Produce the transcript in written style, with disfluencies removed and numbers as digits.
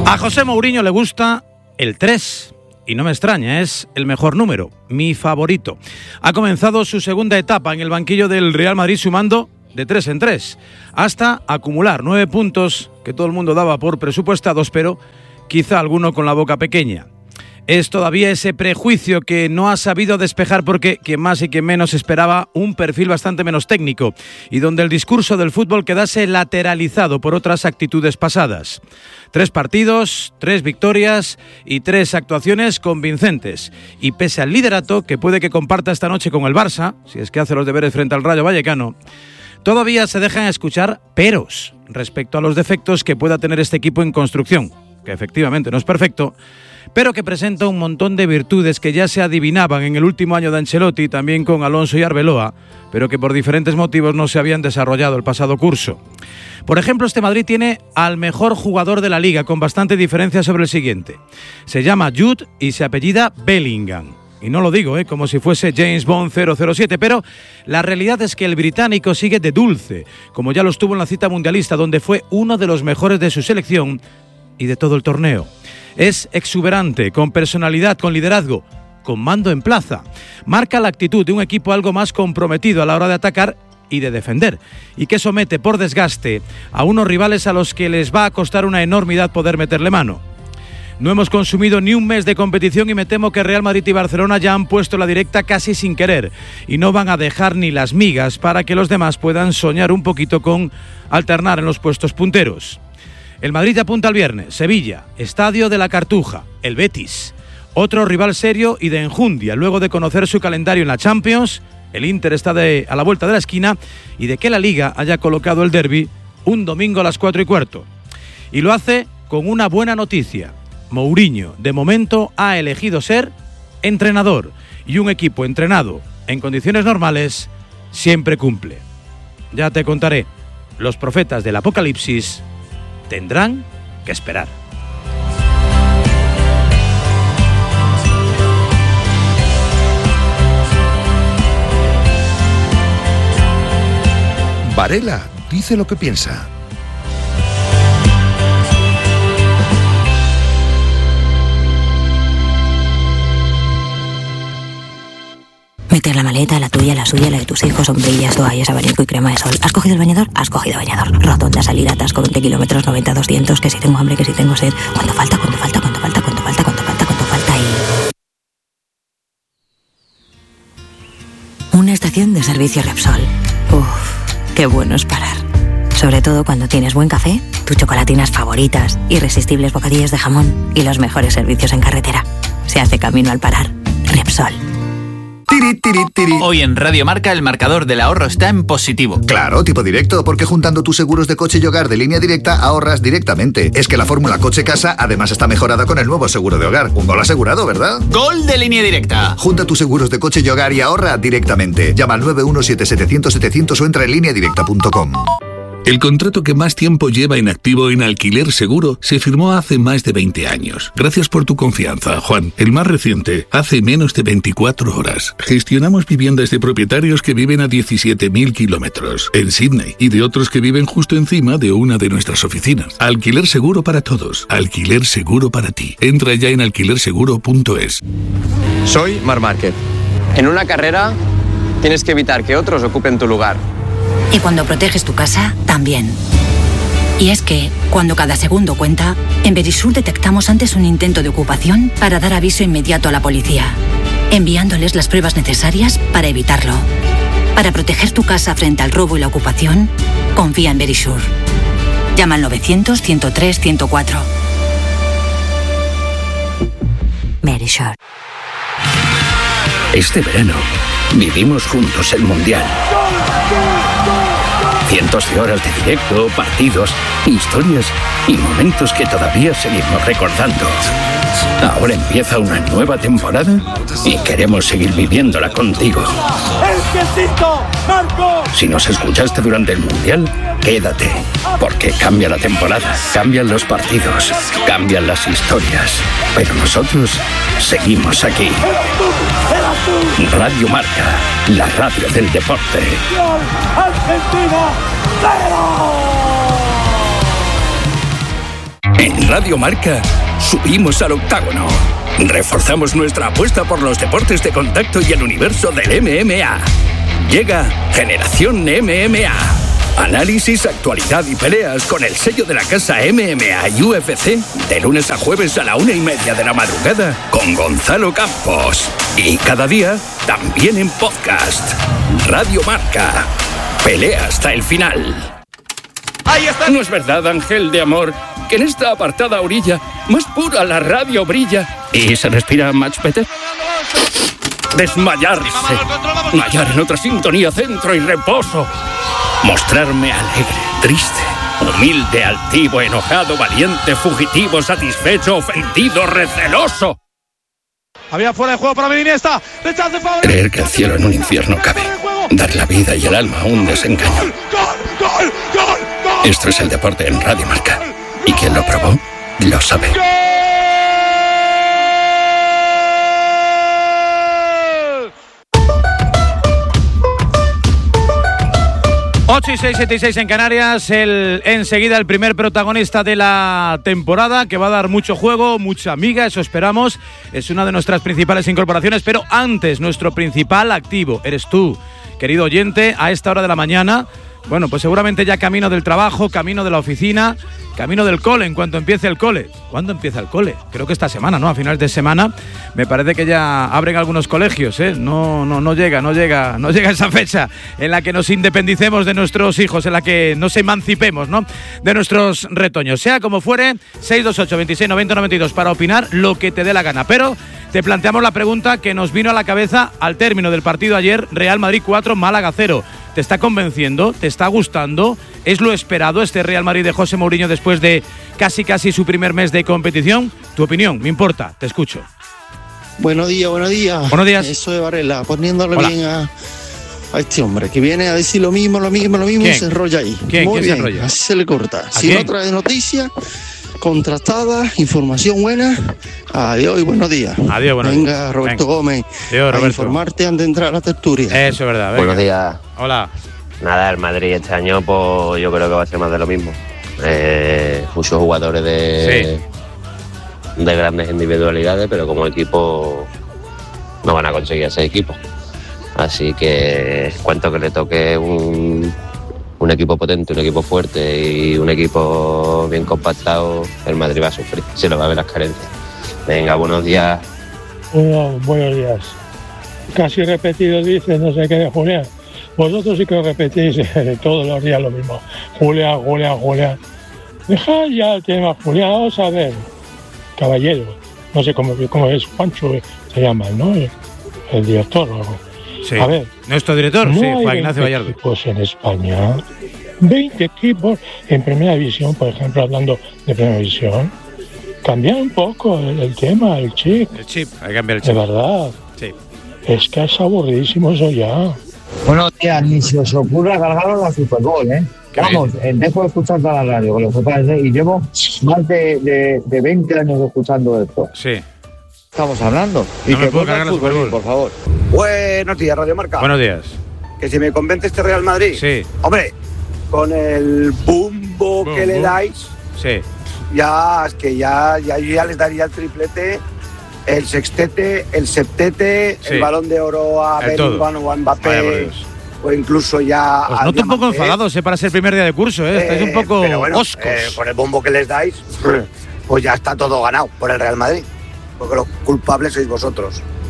A José Mourinho le gusta el 3 y no me extraña, es el mejor número, mi favorito. Ha comenzado su segunda etapa en el banquillo del Real Madrid sumando de 3 en 3 hasta acumular 9 puntos que todo el mundo daba por presupuestados, pero quizá alguno con la boca pequeña. Es todavía ese prejuicio que no ha sabido despejar porque quien más y quien menos esperaba un perfil bastante menos técnico y donde el discurso del fútbol quedase lateralizado por otras actitudes pasadas. 3 partidos, 3 victorias y 3 actuaciones convincentes. Y pese al liderato que puede que comparta esta noche con el Barça, si es que hace los deberes frente al Rayo Vallecano, todavía se dejan escuchar peros respecto a los defectos que pueda tener este equipo en construcción, que efectivamente no es perfecto, pero que presenta un montón de virtudes que ya se adivinaban en el último año de Ancelotti, también con Alonso y Arbeloa, pero que por diferentes motivos no se habían desarrollado el pasado curso. Por ejemplo, este Madrid tiene al mejor jugador de la Liga, con bastante diferencia sobre el siguiente. Se llama Jude y se apellida Bellingham. Y no lo digo como si fuese James Bond 007, pero la realidad es que el británico sigue de dulce, como ya lo estuvo en la cita mundialista, donde fue uno de los mejores de su selección y de todo el torneo. Es exuberante, con personalidad, con liderazgo, con mando en plaza. Marca la actitud de un equipo algo más comprometido a la hora de atacar y de defender, y que somete por desgaste a unos rivales a los que les va a costar una enormidad poder meterle mano. No hemos consumido ni un mes de competición y me temo que Real Madrid y Barcelona ya han puesto la directa casi sin querer y no van a dejar ni las migas para que los demás puedan soñar un poquito con alternar en los puestos punteros. El Madrid apunta al viernes, Sevilla, Estadio de la Cartuja, el Betis, otro rival serio y de enjundia, luego de conocer su calendario en la Champions. El Inter está a la vuelta de la esquina y de que la Liga haya colocado el derbi un domingo a las 4:15. Y lo hace con una buena noticia. Mourinho, de momento, ha elegido ser entrenador y un equipo entrenado en condiciones normales siempre cumple. Ya te contaré, los profetas del apocalipsis tendrán que esperar. Varela dice lo que piensa. Meter la maleta, la tuya, la suya, la de tus hijos, sombrillas, toallas, abanico y crema de sol. ¿Has cogido el bañador? Has cogido bañador. Rotonda, salida, atasco, 20 kilómetros, 90, 200, que si tengo hambre, que si tengo sed. ¿Cuánto falta? Y... Una estación de servicio Repsol. Uff, qué bueno es parar. Sobre todo cuando tienes buen café, tus chocolatinas favoritas, irresistibles bocadillos de jamón y los mejores servicios en carretera. Se hace camino al parar. Repsol. Hoy en Radio Marca el marcador del ahorro está en positivo. Claro, tipo directo, porque juntando tus seguros de coche y hogar de Línea Directa ahorras directamente. Es que la fórmula coche-casa además está mejorada con el nuevo seguro de hogar. Un gol asegurado, ¿verdad? ¡Gol de Línea Directa! Junta tus seguros de coche y hogar y ahorra directamente. Llama al 917-700-700 o entra en lineadirecta.com. El contrato que más tiempo lleva en activo en Alquiler Seguro se firmó hace más de 20 años. Gracias por tu confianza, Juan. El más reciente, hace menos de 24 horas. Gestionamos viviendas de propietarios que viven a 17.000 kilómetros en Sydney y de otros que viven justo encima de una de nuestras oficinas. Alquiler Seguro para todos. Alquiler Seguro para ti. Entra ya en alquilerseguro.es. Soy Marc Márquez. En una carrera tienes que evitar que otros ocupen tu lugar. Y cuando proteges tu casa, también. Y es que, cuando cada segundo cuenta, en Verisur detectamos antes un intento de ocupación para dar aviso inmediato a la policía, enviándoles las pruebas necesarias para evitarlo. Para proteger tu casa frente al robo y la ocupación, confía en Verisur. Llama al 900-103-104. Verisur. Este verano vivimos juntos el Mundial. Cientos de horas de directo, partidos, historias y momentos que todavía seguimos recordando. Ahora empieza una nueva temporada y queremos seguir viviéndola contigo. Si nos escuchaste durante el Mundial, quédate, porque cambia la temporada, cambian los partidos, cambian las historias, pero nosotros seguimos aquí. Radio Marca, la radio del deporte. En Radio Marca subimos al octágono. Reforzamos nuestra apuesta por los deportes de contacto y el universo del MMA. Llega Generación MMA. Análisis, actualidad y peleas con el sello de la casa MMA y UFC de lunes a jueves a la 1:30 de la madrugada con Gonzalo Campos. Y cada día también en podcast. Radio Marca. Pelea hasta el final. Ahí está. ¿No es verdad, Ángel de amor, que en esta apartada orilla más pura la radio brilla y se respira much better? Desmayarse. Hallar en otra sintonía centro y reposo. Mostrarme alegre, triste, humilde, altivo, enojado, valiente, fugitivo, satisfecho, ofendido, receloso. Había fuera de juego para Iniesta. Rechace favorito. Creer que el cielo en un infierno cabe. Dar la vida y el alma a un desengaño. ¡Gol! Esto es el deporte en Radio Marca. Y quien lo probó, lo sabe. 8:06 en Canarias, enseguida el primer protagonista de la temporada, que va a dar mucho juego, mucha amiga, eso esperamos. Es una de nuestras principales incorporaciones, pero antes, nuestro principal activo eres tú, querido oyente, a esta hora de la mañana. Bueno, pues seguramente ya camino del trabajo, camino de la oficina, camino del cole, en cuanto empiece el cole. ¿Cuándo empieza el cole? Creo que esta semana, ¿no? A finales de semana. Me parece que ya abren algunos colegios, ¿eh? No llega esa fecha en la que nos independicemos de nuestros hijos, en la que nos emancipemos, ¿no? De nuestros retoños. Sea como fuere, 628 26 90 92 para opinar lo que te dé la gana. Pero te planteamos la pregunta que nos vino a la cabeza al término del partido ayer, Real Madrid 4, Málaga 0. ¿Te está convenciendo? ¿Te está gustando? ¿Es lo esperado este Real Madrid de José Mourinho después de casi su primer mes de competición? Tu opinión, me importa, te escucho. Buenos días. Buenos días. Eso de Varela, poniéndole Hola. bien a este hombre, que viene a decir lo mismo, ¿Quién? y se enrolla ahí. ¿Quién Muy se bien, enrolla? así se le corta. ¿A Si quién? no trae noticias contrastadas, información buena, adiós y buenos días. Adiós, buenos días. Venga, Roberto Venga. Gómez, Adiós, a Roberto. informarte antes de entrar a la tertulia. Eso es verdad. Venga. Buenos días. Hola. Nada, el Madrid este año pues yo creo que va a ser más de lo mismo. Muchos jugadores de grandes individualidades, pero como equipo no van a conseguir ese equipo. Así que cuanto que le toque un equipo potente, un equipo fuerte y un equipo bien compactado, el Madrid va a sufrir, se lo va a ver las carencias. Venga, buenos días. Buenos días. Casi repetido dice no sé qué de Julián. Vosotros sí que repetís todos los días lo mismo. Julián. Deja ya el tema, Julián. Vamos a ver. Caballero. No sé cómo es. Juancho se llama, ¿no? El director o algo. Sí. A ver. Nuestro director, No sí, hay fue Ignacio 20 Gallardo. equipos en España. 20 equipos en Primera División, por ejemplo, hablando de Primera División. Cambiar un poco el tema, el chip. El chip, hay que cambiar el De chip. verdad. Sí. Es que es aburridísimo eso ya. Buenos días, ni se os ocurra cargaros la Super Bowl, ¿eh? Vamos, dejo de escuchar toda la radio, con lo que parece, y llevo más de 20 años escuchando esto. Sí. Estamos hablando. No Y me que puedo vuelva cargar el la Super fútbol, Bowl. por favor. Buenos días, Radio Marca. Buenos días. Que si me convence este Real Madrid. Sí. Hombre, con el bumbo que le dais, Sí. ya es que ya les daría el triplete, el sextete, el septete, Sí. el Balón de Oro a El todo. Bellingham o a Vaya por Mbappé, Dios. o incluso ya Os a noto un poco Diamante. enfadados, para ser primer día de curso, ¿eh? Estáis un poco Pero bueno, oscos. con el bombo que les dais, pues ya está todo ganado por el Real Madrid, porque los culpables sois vosotros.